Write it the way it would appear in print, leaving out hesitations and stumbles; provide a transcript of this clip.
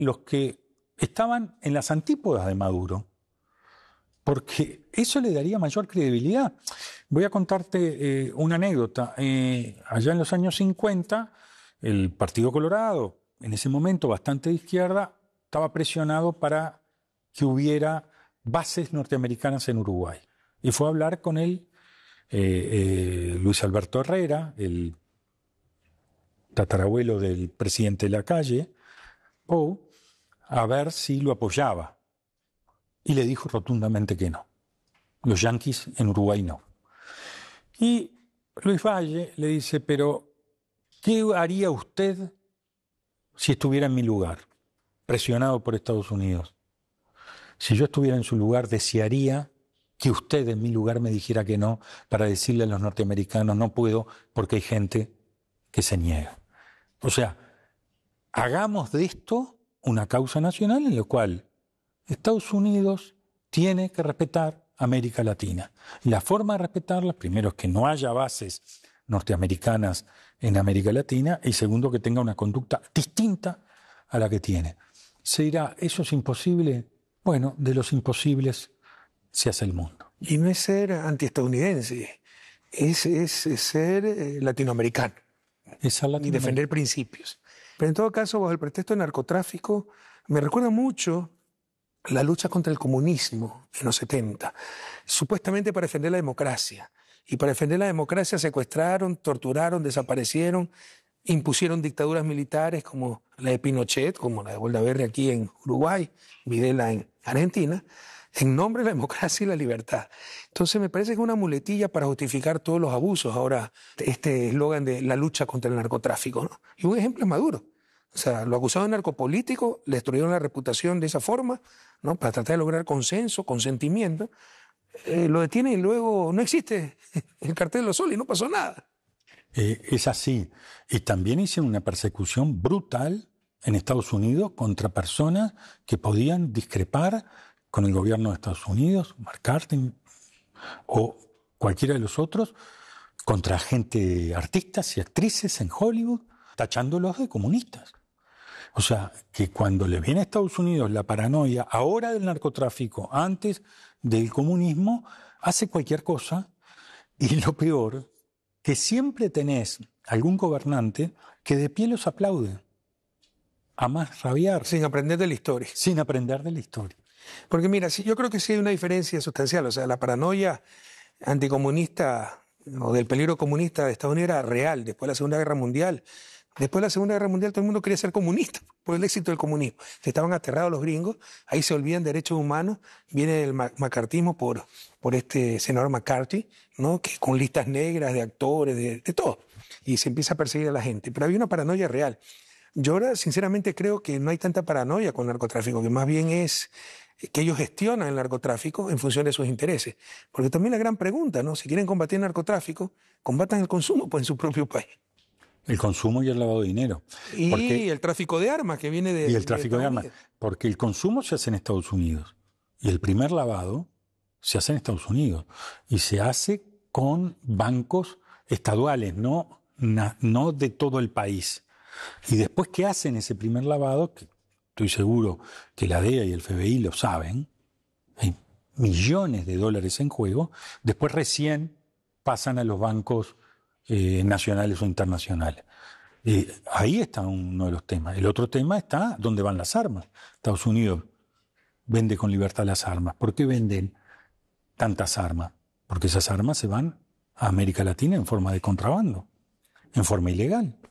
los que estaban en las antípodas de Maduro, porque eso le daría mayor credibilidad. Voy a contarte una anécdota. Allá en los años 50, el Partido Colorado, en ese momento bastante de izquierda, estaba presionado para que hubiera bases norteamericanas en Uruguay. Y fue a hablar con él Luis Alberto Herrera, el tatarabuelo del presidente de Lacalle, a ver si lo apoyaba. Y le dijo rotundamente que no. Los yanquis en Uruguay no. Y Luis Valle le dice, pero ¿qué haría usted si estuviera en mi lugar, presionado por Estados Unidos? Si yo estuviera en su lugar, desearía que usted en mi lugar me dijera que no, para decirle a los norteamericanos, no puedo porque hay gente que se niega. O sea, hagamos de esto una causa nacional en la cual Estados Unidos tiene que respetar América Latina. Y la forma de respetarla, primero, es que no haya bases norteamericanas en América Latina, y segundo, que tenga una conducta distinta a la que tiene. Se dirá, ¿eso es imposible? Bueno, de los imposibles se hace el mundo. Y no es ser antiestadounidense, es ser latinoamericano. Es ser Y defender principios. Pero en todo caso, bajo el pretexto de narcotráfico, me recuerda mucho la lucha contra el comunismo en los 70, supuestamente para defender la democracia. Y para defender la democracia secuestraron, torturaron, desaparecieron, impusieron dictaduras militares como la de Pinochet, como la de Goldaberry aquí en Uruguay, Videla en Argentina, en nombre de la democracia y la libertad. Entonces me parece que es una muletilla para justificar todos los abusos ahora, este eslogan de la lucha contra el narcotráfico, ¿no? Y un ejemplo es Maduro. O sea, lo acusaron de narcopolítico, le destruyeron la reputación de esa forma, ¿no? Para tratar de lograr consenso, consentimiento. Lo detienen y luego no existe el cartel de los soles y no pasó nada. Es así. Y también hicieron una persecución brutal en Estados Unidos contra personas que podían discrepar con el gobierno de Estados Unidos, McCarthy o cualquiera de los otros, contra gente, artistas y actrices en Hollywood, tachándolos de comunistas. O sea, que cuando le viene a Estados Unidos la paranoia, ahora del narcotráfico, antes del comunismo, hace cualquier cosa. Y lo peor, que siempre tenés algún gobernante que de pie los aplaude, a más rabiar. Sin aprender de la historia. Sin aprender de la historia. Porque mira, yo creo que sí hay una diferencia sustancial. O sea, la paranoia anticomunista o del peligro comunista de Estados Unidos era real después de la Segunda Guerra Mundial. Después de la Segunda Guerra Mundial todo el mundo quería ser comunista por el éxito del comunismo. Estaban aterrados los gringos, ahí se olvidan derechos humanos, viene el macartismo por este senador McCarthy, ¿no? Que con listas negras de actores, de todo, y se empieza a perseguir a la gente. Pero había una paranoia real. Yo ahora sinceramente creo que no hay tanta paranoia con el narcotráfico, que más bien es que ellos gestionan el narcotráfico en función de sus intereses. Porque también la gran pregunta, ¿no? Si quieren combatir el narcotráfico, combatan el consumo pues, en su propio país. El consumo y el lavado de dinero. Y el tráfico de armas que viene de... Y el tráfico de armas. Porque el consumo se hace en Estados Unidos. Y el primer lavado se hace en Estados Unidos. Y se hace con bancos estaduales, no de todo el país. Y después que hacen ese primer lavado, que estoy seguro que la DEA y el FBI lo saben, hay millones de dólares en juego, después recién pasan a los bancos nacionales o internacionales. Ahí está uno de los temas. El otro tema está dónde van las armas. Estados Unidos vende con libertad las armas. ¿Por qué venden tantas armas? Porque esas armas se van a América Latina en forma de contrabando, en forma ilegal.